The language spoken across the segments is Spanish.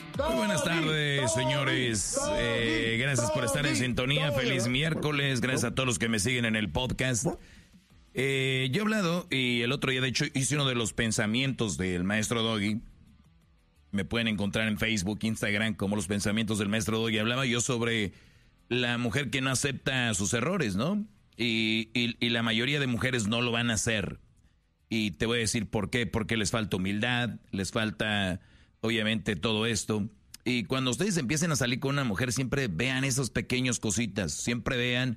Muy buenas tardes, señores. Gracias por estar en sintonía. Feliz miércoles. Gracias a todos los que me siguen en el podcast. Yo he hablado y el otro día, de hecho, hice uno de los pensamientos del maestro Doggy. Me pueden encontrar en Facebook, Instagram, como los pensamientos del maestro Doggy. Hablaba yo sobre la mujer que no acepta sus errores, ¿no? Y la mayoría de mujeres no lo van a hacer. Y te voy a decir por qué. Porque les falta humildad, les falta, obviamente, todo esto. Y cuando ustedes empiecen a salir con una mujer, siempre vean esas pequeñas cositas. Siempre vean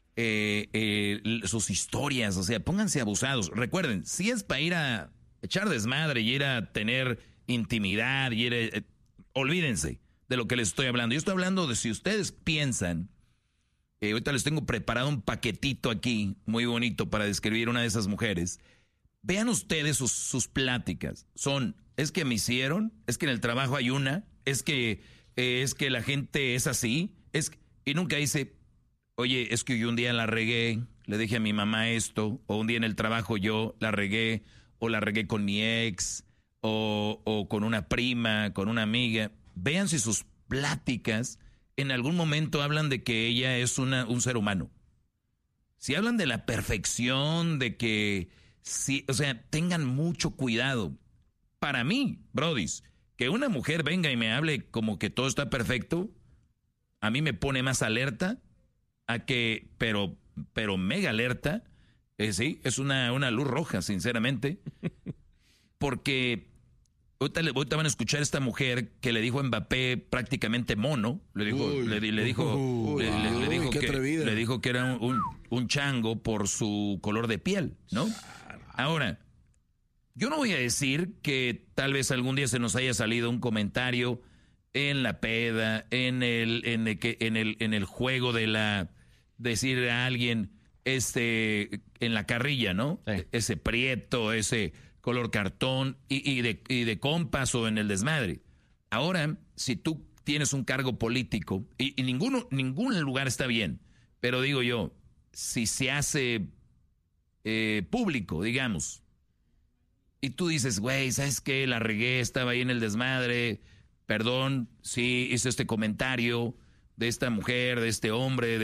sus historias. O sea, pónganse abusados. Recuerden, si es para ir a echar desmadre y ir a tener intimidad, y ir olvídense de lo que les estoy hablando. Yo estoy hablando de si ustedes piensan... ahorita les tengo preparado un paquetito aquí, muy bonito, para describir una de esas mujeres. Vean ustedes sus pláticas. Es que me hicieron, es que en el trabajo hay una, es que la gente es así, y nunca dice, oye, es que yo un día la regué, le dije a mi mamá esto, o un día en el trabajo yo la regué, o la regué con mi ex, o con una prima, con una amiga. Vean si sus pláticas en algún momento hablan de que ella es un ser humano. Si hablan de la perfección, de que... sí, o sea, tengan mucho cuidado. Para mí, brodis, que una mujer venga y me hable como que todo está perfecto, a mí me pone más alerta pero mega alerta. Sí, es una luz roja, sinceramente. Porque ahorita van a escuchar a esta mujer que le dijo a Mbappé prácticamente mono. Le dijo que era un chango por su color de piel, ¿no? Ahora, yo no voy a decir que tal vez algún día se nos haya salido un comentario en la peda, en el juego de decir a alguien en la carrilla, ¿no? Sí. Ese prieto, ese color cartón y de compas o en el desmadre. Ahora, si tú tienes un cargo político y ningún lugar está bien, pero digo yo, si se hace público, digamos, y tú dices, güey, ¿sabes qué? La regué, estaba ahí en el desmadre, perdón, sí, hice este comentario de esta mujer, de este hombre,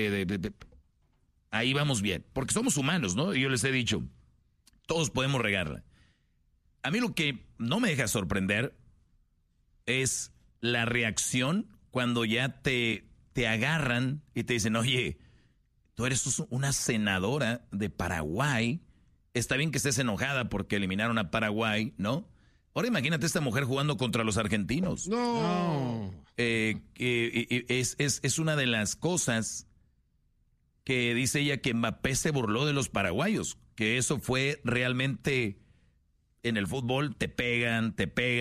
ahí vamos bien, porque somos humanos, ¿no? Y yo les he dicho, todos podemos regarla. A mí lo que no me deja sorprender es la reacción cuando ya te agarran y te dicen, oye, tú eres una senadora de Paraguay. Está bien que estés enojada porque eliminaron a Paraguay, ¿no? Ahora imagínate esta mujer jugando contra los argentinos. No. Es una de las cosas que dice ella, que Mbappé se burló de los paraguayos, que eso fue realmente... En el fútbol te pegan,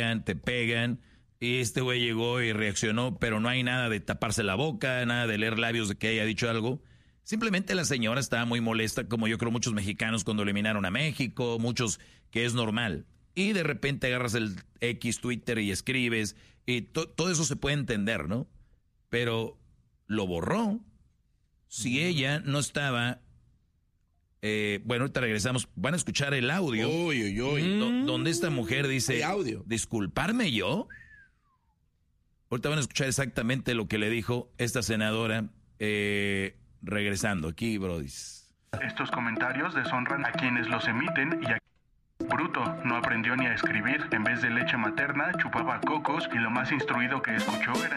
y este güey llegó y reaccionó, pero no hay nada de taparse la boca, nada de leer labios de que haya dicho algo. Simplemente la señora estaba muy molesta, como yo creo muchos mexicanos cuando eliminaron a México, muchos, que es normal. Y de repente agarras el X, Twitter y escribes, y todo eso se puede entender, ¿no? Pero lo borró. Si ella no estaba... bueno, ahorita regresamos. Van a escuchar el audio. Donde esta mujer dice, disculparme yo. Ahorita van a escuchar exactamente lo que le dijo esta senadora regresando aquí, brodis. Estos comentarios deshonran a quienes los emiten y a... Bruto, no aprendió ni a escribir. En vez de leche materna, chupaba cocos y lo más instruido que escuchó era...